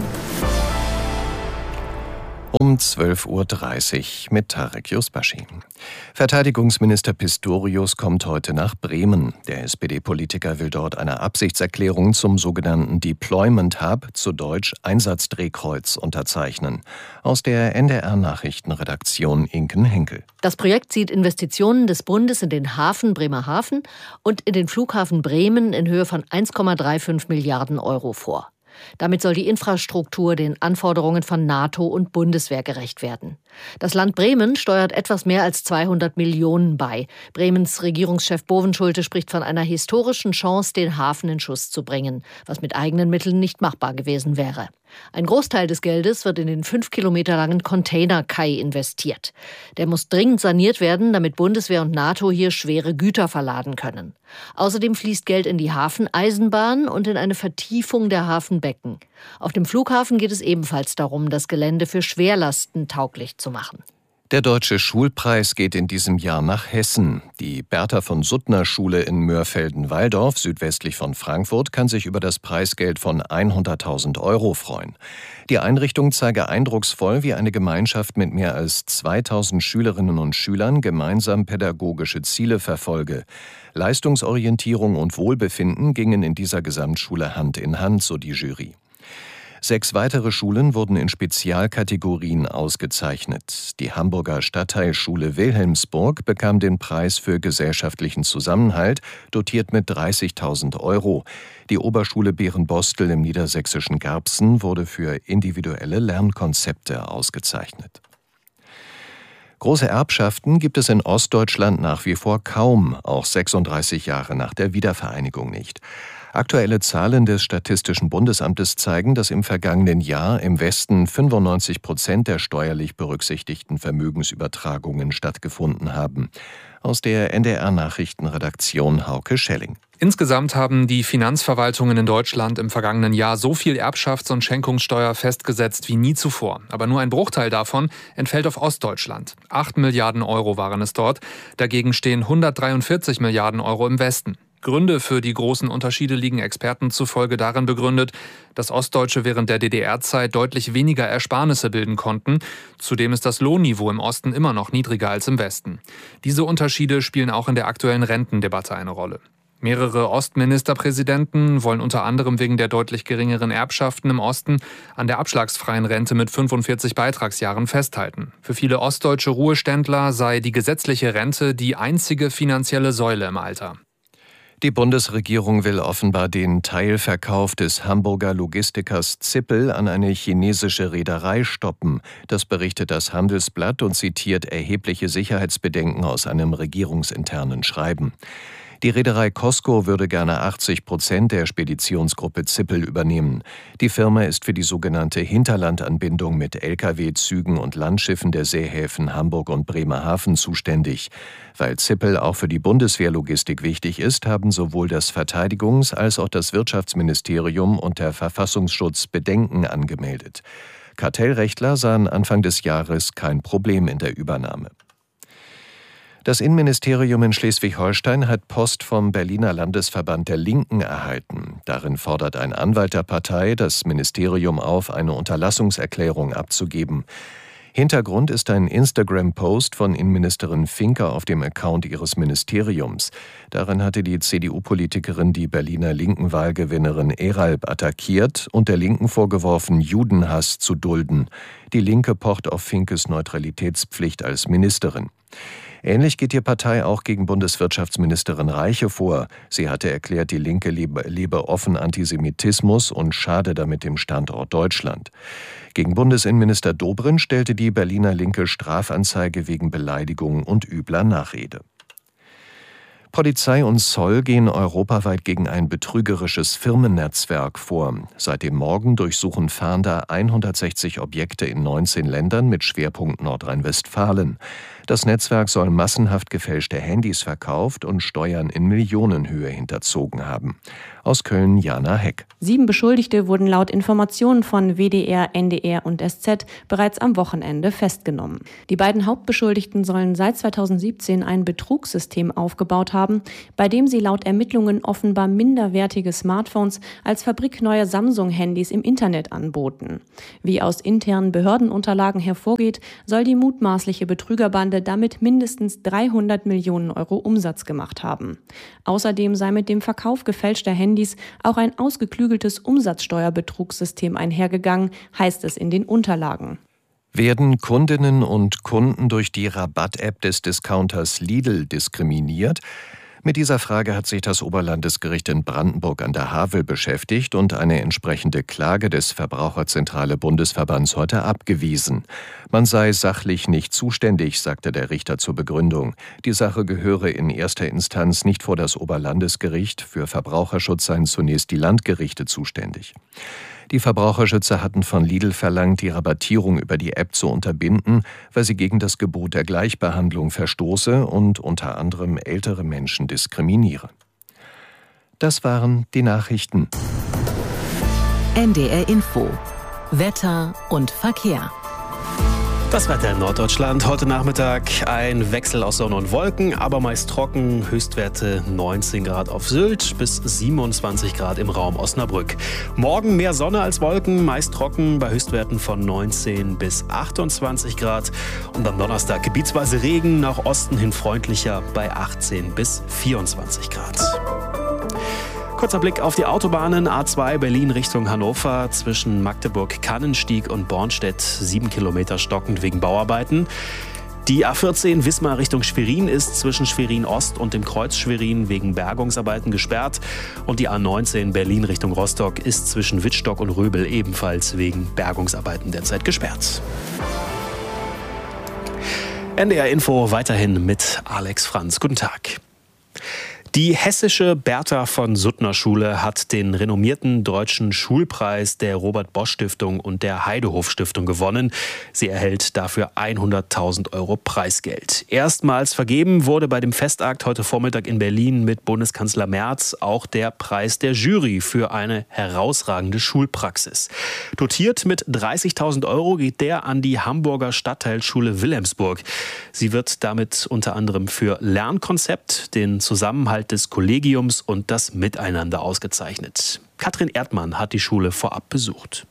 Um zwölf Uhr dreißig mit Tarek Yusbashi. Verteidigungsminister Pistorius kommt heute nach Bremen. Der S P D-Politiker will dort eine Absichtserklärung zum sogenannten Deployment Hub, zu Deutsch Einsatzdrehkreuz, unterzeichnen. Aus der N D R-Nachrichtenredaktion Inken Henkel. Das Projekt sieht Investitionen des Bundes in den Hafen Bremerhaven und in den Flughafen Bremen in Höhe von eins Komma fünfunddreißig Milliarden Euro vor. Damit soll die Infrastruktur den Anforderungen von NATO und Bundeswehr gerecht werden. Das Land Bremen steuert etwas mehr als zweihundert Millionen bei. Bremens Regierungschef Bovenschulte spricht von einer historischen Chance, den Hafen in Schuss zu bringen, was mit eigenen Mitteln nicht machbar gewesen wäre. Ein Großteil des Geldes wird in den fünf Kilometer langen Containerkai investiert. Der muss dringend saniert werden, damit Bundeswehr und NATO hier schwere Güter verladen können. Außerdem fließt Geld in die Hafeneisenbahn und in eine Vertiefung der Hafenbecken. Auf dem Flughafen geht es ebenfalls darum, das Gelände für Schwerlasten tauglich zu machen. Der Deutsche Schulpreis geht in diesem Jahr nach Hessen. Die Bertha-von-Suttner-Schule in Mörfelden-Walldorf, südwestlich von Frankfurt, kann sich über das Preisgeld von hunderttausend Euro freuen. Die Einrichtung zeige eindrucksvoll, wie eine Gemeinschaft mit mehr als zweitausend Schülerinnen und Schülern gemeinsam pädagogische Ziele verfolge. Leistungsorientierung und Wohlbefinden gingen in dieser Gesamtschule Hand in Hand, so die Jury. Sechs weitere Schulen wurden in Spezialkategorien ausgezeichnet. Die Hamburger Stadtteilschule Wilhelmsburg bekam den Preis für gesellschaftlichen Zusammenhalt, dotiert mit dreißigtausend Euro. Die Oberschule Berenbostel im niedersächsischen Garbsen wurde für individuelle Lernkonzepte ausgezeichnet. Große Erbschaften gibt es in Ostdeutschland nach wie vor kaum, auch sechsunddreißig Jahre nach der Wiedervereinigung nicht. Aktuelle Zahlen des Statistischen Bundesamtes zeigen, dass im vergangenen Jahr im Westen fünfundneunzig Prozent der steuerlich berücksichtigten Vermögensübertragungen stattgefunden haben. Aus der N D R-Nachrichtenredaktion Hauke Schelling. Insgesamt haben die Finanzverwaltungen in Deutschland im vergangenen Jahr so viel Erbschafts- und Schenkungssteuer festgesetzt wie nie zuvor. Aber nur ein Bruchteil davon entfällt auf Ostdeutschland. Acht Milliarden Euro waren es dort. Dagegen stehen hundertdreiundvierzig Milliarden Euro im Westen. Gründe für die großen Unterschiede liegen Experten zufolge darin begründet, dass Ostdeutsche während der D D R-Zeit deutlich weniger Ersparnisse bilden konnten. Zudem ist das Lohnniveau im Osten immer noch niedriger als im Westen. Diese Unterschiede spielen auch in der aktuellen Rentendebatte eine Rolle. Mehrere Ostministerpräsidenten wollen unter anderem wegen der deutlich geringeren Erbschaften im Osten an der abschlagsfreien Rente mit fünfundvierzig Beitragsjahren festhalten. Für viele ostdeutsche Ruheständler sei die gesetzliche Rente die einzige finanzielle Säule im Alter. Die Bundesregierung will offenbar den Teilverkauf des Hamburger Logistikers Zippel an eine chinesische Reederei stoppen. Das berichtet das Handelsblatt und zitiert erhebliche Sicherheitsbedenken aus einem regierungsinternen Schreiben. Die Reederei COSCO würde gerne achtzig Prozent der Speditionsgruppe Zippel übernehmen. Die Firma ist für die sogenannte Hinterlandanbindung mit L K W-Zügen und Landschiffen der Seehäfen Hamburg und Bremerhaven zuständig. Weil Zippel auch für die Bundeswehrlogistik wichtig ist, haben sowohl das Verteidigungs- als auch das Wirtschaftsministerium und der Verfassungsschutz Bedenken angemeldet. Kartellrechtler sahen Anfang des Jahres kein Problem in der Übernahme. Das Innenministerium in Schleswig-Holstein hat Post vom Berliner Landesverband der Linken erhalten. Darin fordert ein Anwalt der Partei das Ministerium auf, eine Unterlassungserklärung abzugeben. Hintergrund ist ein Instagram-Post von Innenministerin Finke auf dem Account ihres Ministeriums. Darin hatte die C D U-Politikerin die Berliner Linken-Wahlgewinnerin Eralb attackiert und der Linken vorgeworfen, Judenhass zu dulden. Die Linke pocht auf Finkes Neutralitätspflicht als Ministerin. Ähnlich geht die Partei auch gegen Bundeswirtschaftsministerin Reiche vor. Sie hatte erklärt, die Linke lebe, lebe offen Antisemitismus und schade damit dem Standort Deutschland. Gegen Bundesinnenminister Dobrindt stellte die Berliner Linke Strafanzeige wegen Beleidigung und übler Nachrede. Polizei und Zoll gehen europaweit gegen ein betrügerisches Firmennetzwerk vor. Seit dem Morgen durchsuchen Fahnder hundertsechzig Objekte in neunzehn Ländern mit Schwerpunkt Nordrhein-Westfalen. Das Netzwerk soll massenhaft gefälschte Handys verkauft und Steuern in Millionenhöhe hinterzogen haben. Aus Köln Jana Heck. Sieben Beschuldigte wurden laut Informationen von W D R, N D R und S Z bereits am Wochenende festgenommen. Die beiden Hauptbeschuldigten sollen seit zweitausendsiebzehn ein Betrugssystem aufgebaut haben, bei dem sie laut Ermittlungen offenbar minderwertige Smartphones als fabrikneue Samsung-Handys im Internet anboten. Wie aus internen Behördenunterlagen hervorgeht, soll die mutmaßliche Betrügerbande damit mindestens dreihundert Millionen Euro Umsatz gemacht haben. Außerdem sei mit dem Verkauf gefälschter Handys auch ein ausgeklügeltes Umsatzsteuerbetrugssystem einhergegangen, heißt es in den Unterlagen. Werden Kundinnen und Kunden durch die Rabatt-App des Discounters Lidl diskriminiert? Mit dieser Frage hat sich das Oberlandesgericht in Brandenburg an der Havel beschäftigt und eine entsprechende Klage des Verbraucherzentrale Bundesverbands heute abgewiesen. Man sei sachlich nicht zuständig, sagte der Richter zur Begründung. Die Sache gehöre in erster Instanz nicht vor das Oberlandesgericht. Für Verbraucherschutz seien zunächst die Landgerichte zuständig. Die Verbraucherschützer hatten von Lidl verlangt, die Rabattierung über die App zu unterbinden, weil sie gegen das Gebot der Gleichbehandlung verstoße und unter anderem ältere Menschen diskriminiere. Das waren die Nachrichten. N D R Info. Wetter und Verkehr. Das Wetter in Norddeutschland. Heute Nachmittag ein Wechsel aus Sonne und Wolken, aber meist trocken. Höchstwerte neunzehn Grad auf Sylt bis siebenundzwanzig Grad im Raum Osnabrück. Morgen mehr Sonne als Wolken, meist trocken bei Höchstwerten von neunzehn bis achtundzwanzig Grad. Und am Donnerstag gebietsweise Regen, nach Osten hin freundlicher bei achtzehn bis vierundzwanzig Grad. Kurzer Blick auf die Autobahnen. A zwei Berlin Richtung Hannover zwischen Magdeburg-Kannenstieg und Bornstedt. Sieben Kilometer stockend wegen Bauarbeiten. Die A vierzehn Wismar Richtung Schwerin ist zwischen Schwerin Ost und dem Kreuz Schwerin wegen Bergungsarbeiten gesperrt. Und die A neunzehn Berlin Richtung Rostock ist zwischen Wittstock und Röbel ebenfalls wegen Bergungsarbeiten derzeit gesperrt. N D R Info weiterhin mit Alex Franz. Guten Tag. Die hessische Bertha von Suttner Schule hat den renommierten deutschen Schulpreis der Robert-Bosch-Stiftung und der Heidehof-Stiftung gewonnen. Sie erhält dafür hunderttausend Euro Preisgeld. Erstmals vergeben wurde bei dem Festakt heute Vormittag in Berlin mit Bundeskanzler Merz auch der Preis der Jury für eine herausragende Schulpraxis. Dotiert mit dreißigtausend Euro geht der an die Hamburger Stadtteilschule Wilhelmsburg. Sie wird damit unter anderem für Lernkonzept, den Zusammenhalt des Kollegiums und das Miteinander ausgezeichnet. Katrin Erdmann hat die Schule vorab besucht.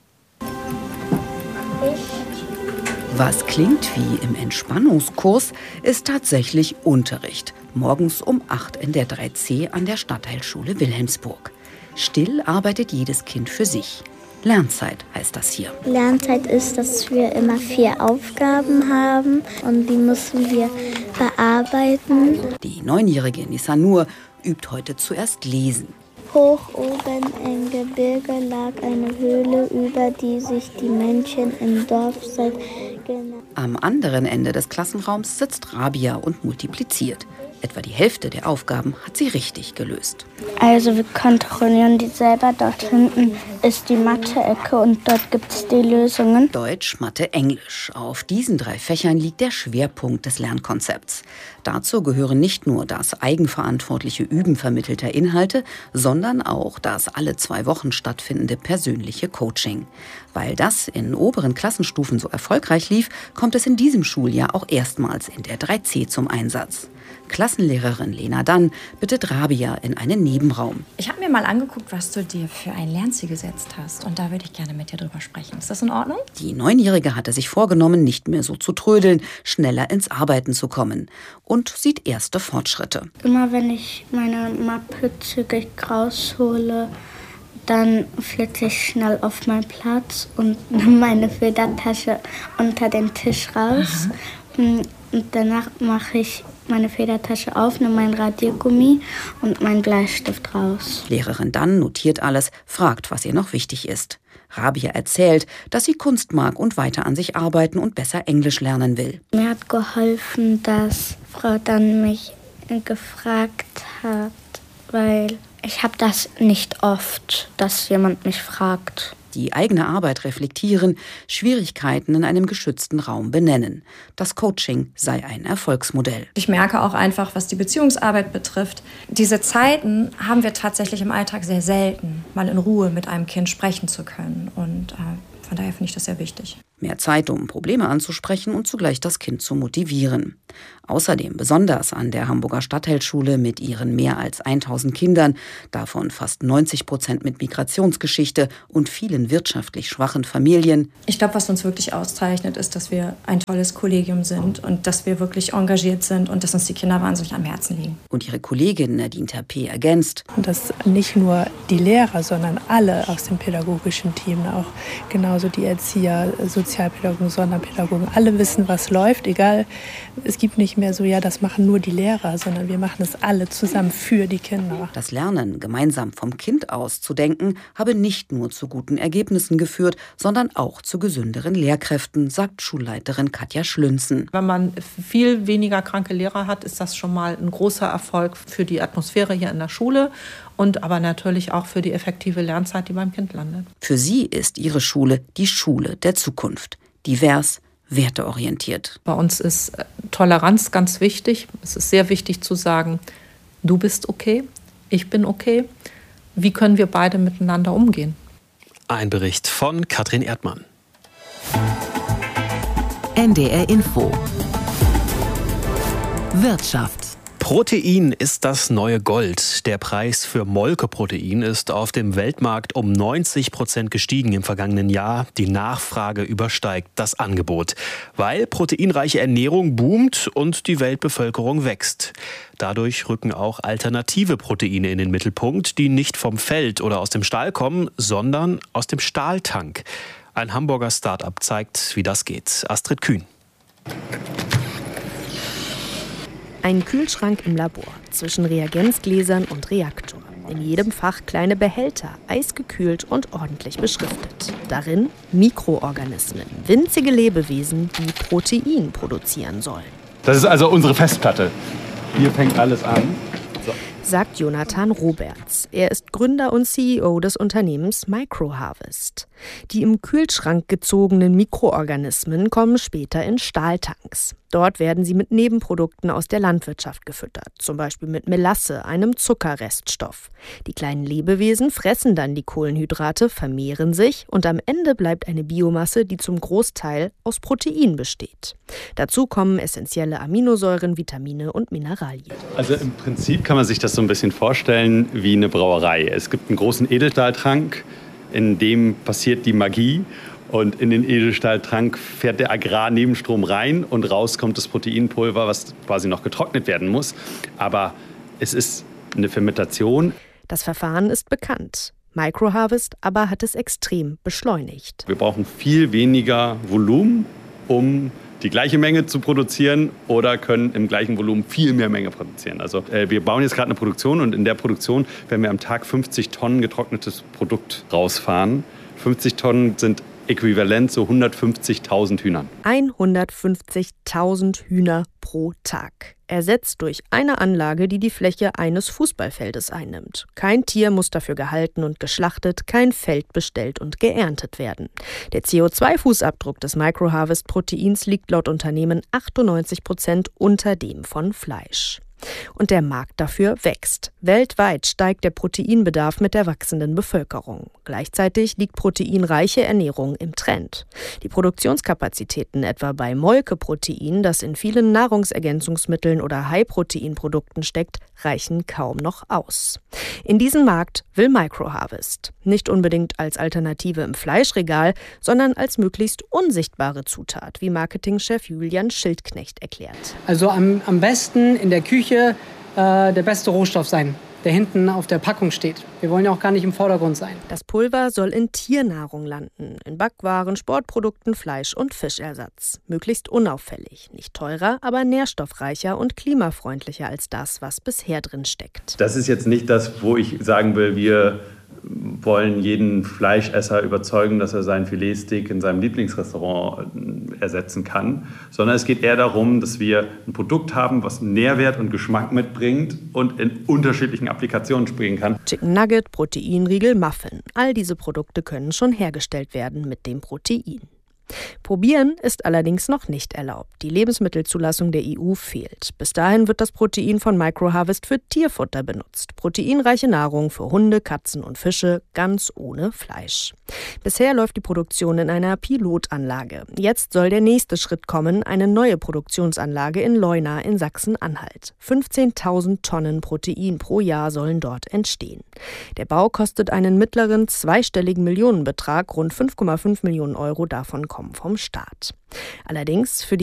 Was klingt wie im Entspannungskurs, ist tatsächlich Unterricht. Morgens um acht in der drei C an der Stadtteilschule Wilhelmsburg. Still arbeitet jedes Kind für sich. Lernzeit heißt das hier. Lernzeit ist, dass wir immer vier Aufgaben haben und die müssen wir bearbeiten. Die neunjährige Nisanur übt heute zuerst Lesen. Hoch oben im Gebirge lag eine Höhle, über die sich die Menschen im Dorf seit genau. Am anderen Ende des Klassenraums sitzt Rabia und multipliziert. Etwa die Hälfte der Aufgaben hat sie richtig gelöst. Also wir kontrollieren die selber. Dort hinten ist die Mathe-Ecke und dort gibt es die Lösungen. Deutsch, Mathe, Englisch. Auf diesen drei Fächern liegt der Schwerpunkt des Lernkonzepts. Dazu gehören nicht nur das eigenverantwortliche Üben vermittelter Inhalte, sondern auch das alle zwei Wochen stattfindende persönliche Coaching. Weil das in oberen Klassenstufen so erfolgreich lief, kommt es in diesem Schuljahr auch erstmals in der drei C zum Einsatz. Klassenlehrerin Lena Dann bittet Rabia in einen Nebenraum. Ich habe mir mal angeguckt, was du dir für ein Lernziel gesetzt hast. Und da würde ich gerne mit dir drüber sprechen. Ist das in Ordnung? Die Neunjährige hatte sich vorgenommen, nicht mehr so zu trödeln, schneller ins Arbeiten zu kommen. Und sieht erste Fortschritte. Immer wenn ich meine Mappe zügig raushole, dann flitze ich schnell auf meinen Platz und nehme meine Federtasche unter den Tisch raus. Mhm. Und danach mache ich meine Federtasche auf, nehme mein Radiergummi und meinen Bleistift raus. Lehrerin Dann notiert alles, fragt, was ihr noch wichtig ist. Rabia erzählt, dass sie Kunst mag und weiter an sich arbeiten und besser Englisch lernen will. Mir hat geholfen, dass Frau Dann mich gefragt hat, weil ich habe das nicht oft, dass jemand mich fragt. Die eigene Arbeit reflektieren, Schwierigkeiten in einem geschützten Raum benennen. Das Coaching sei ein Erfolgsmodell. Ich merke auch einfach, was die Beziehungsarbeit betrifft, diese Zeiten haben wir tatsächlich im Alltag sehr selten, mal in Ruhe mit einem Kind sprechen zu können. Und äh, von daher finde ich das sehr wichtig. Mehr Zeit, um Probleme anzusprechen und zugleich das Kind zu motivieren. Außerdem besonders an der Hamburger Stadtteilschule mit ihren mehr als tausend Kindern, davon fast neunzig Prozent mit Migrationsgeschichte und vielen wirtschaftlich schwachen Familien. Ich glaube, was uns wirklich auszeichnet, ist, dass wir ein tolles Kollegium sind und dass wir wirklich engagiert sind und dass uns die Kinder wahnsinnig am Herzen liegen. Und ihre Kollegin Nadine Terpé ergänzt. Und dass nicht nur die Lehrer, sondern alle aus dem pädagogischen Team, auch genauso die Erzieher, Sozialpädagogen, Sonderpädagogen, alle wissen, was läuft, egal, es gibt nicht mehr so, ja, das machen nur die Lehrer, sondern wir machen es alle zusammen für die Kinder. Das Lernen, gemeinsam vom Kind aus zu denken, habe nicht nur zu guten Ergebnissen geführt, sondern auch zu gesünderen Lehrkräften, sagt Schulleiterin Katja Schlünzen. Wenn man viel weniger kranke Lehrer hat, ist das schon mal ein großer Erfolg für die Atmosphäre hier in der Schule und aber natürlich auch für die effektive Lernzeit, die beim Kind landet. Für sie ist ihre Schule die Schule der Zukunft. Divers, werteorientiert. Bei uns ist Toleranz ganz wichtig. Es ist sehr wichtig zu sagen, du bist okay, ich bin okay. Wie können wir beide miteinander umgehen? Ein Bericht von Katrin Erdmann. N D R Info. Wirtschaft. Protein ist das neue Gold. Der Preis für Molkeprotein ist auf dem Weltmarkt um neunzig Prozent gestiegen im vergangenen Jahr. Die Nachfrage übersteigt das Angebot, weil proteinreiche Ernährung boomt und die Weltbevölkerung wächst. Dadurch rücken auch alternative Proteine in den Mittelpunkt, die nicht vom Feld oder aus dem Stall kommen, sondern aus dem Stahltank. Ein Hamburger Start-up zeigt, wie das geht. Astrid Kühn. Ein Kühlschrank im Labor zwischen Reagenzgläsern und Reaktor. In jedem Fach kleine Behälter, eisgekühlt und ordentlich beschriftet. Darin Mikroorganismen, winzige Lebewesen, die Protein produzieren sollen. Das ist also unsere Festplatte. Hier fängt alles an. So. Sagt Jonathan Roberts. Er ist Gründer und C E O des Unternehmens Microharvest. Die im Kühlschrank gezogenen Mikroorganismen kommen später in Stahltanks. Dort werden sie mit Nebenprodukten aus der Landwirtschaft gefüttert, zum Beispiel mit Melasse, einem Zuckerreststoff. Die kleinen Lebewesen fressen dann die Kohlenhydrate, vermehren sich und am Ende bleibt eine Biomasse, die zum Großteil aus Protein besteht. Dazu kommen essentielle Aminosäuren, Vitamine und Mineralien. Also im Prinzip kann man sich das so ein bisschen vorstellen wie eine Brauerei. Es gibt einen großen Edelstahltrank, in dem passiert die Magie. Und in den Edelstahltank fährt der Agrarnebenstrom rein und raus kommt das Proteinpulver, was quasi noch getrocknet werden muss. Aber es ist eine Fermentation. Das Verfahren ist bekannt. Microharvest aber hat es extrem beschleunigt. Wir brauchen viel weniger Volumen, um die gleiche Menge zu produzieren oder können im gleichen Volumen viel mehr Menge produzieren. Also äh, wir bauen jetzt gerade eine Produktion und in der Produktion werden wir am Tag fünfzig Tonnen getrocknetes Produkt rausfahren. fünfzig Tonnen sind äquivalent zu hundertfünfzigtausend Hühnern. hundertfünfzigtausend Hühner pro Tag. Ersetzt durch eine Anlage, die die Fläche eines Fußballfeldes einnimmt. Kein Tier muss dafür gehalten und geschlachtet, kein Feld bestellt und geerntet werden. Der C O zwei Fußabdruck des Microharvest-Proteins liegt laut Unternehmen achtundneunzig Prozent unter dem von Fleisch. Und der Markt dafür wächst. Weltweit steigt der Proteinbedarf mit der wachsenden Bevölkerung. Gleichzeitig liegt proteinreiche Ernährung im Trend. Die Produktionskapazitäten etwa bei Molkeprotein, das in vielen Nahrungsergänzungsmitteln oder High-Protein-Produkten steckt, reichen kaum noch aus. In diesen Markt will Microharvest. Nicht unbedingt als Alternative im Fleischregal, sondern als möglichst unsichtbare Zutat, wie Marketingchef Julian Schildknecht erklärt. Also am, am besten in der Küche äh, der beste Rohstoff sein, der hinten auf der Packung steht. Wir wollen ja auch gar nicht im Vordergrund sein. Das Pulver soll in Tiernahrung landen, in Backwaren, Sportprodukten, Fleisch- und Fischersatz. Möglichst unauffällig, nicht teurer, aber nährstoffreicher und klimafreundlicher als das, was bisher drin steckt. Das ist jetzt nicht das, wo ich sagen will, wir wollen jeden Fleischesser überzeugen, dass er seinen Filetsteak in seinem Lieblingsrestaurant ersetzen kann, sondern es geht eher darum, dass wir ein Produkt haben, was Nährwert und Geschmack mitbringt und in unterschiedlichen Applikationen springen kann. Chicken Nugget, Proteinriegel, Muffin. All diese Produkte können schon hergestellt werden mit dem Protein. Probieren ist allerdings noch nicht erlaubt. Die Lebensmittelzulassung der E U fehlt. Bis dahin wird das Protein von Microharvest für Tierfutter benutzt. Proteinreiche Nahrung für Hunde, Katzen und Fische, ganz ohne Fleisch. Bisher läuft die Produktion in einer Pilotanlage. Jetzt soll der nächste Schritt kommen, eine neue Produktionsanlage in Leuna in Sachsen-Anhalt. fünfzehntausend Tonnen Protein pro Jahr sollen dort entstehen. Der Bau kostet einen mittleren zweistelligen Millionenbetrag, rund fünf Komma fünf Millionen Euro davon kommen vom Staat. Allerdings für die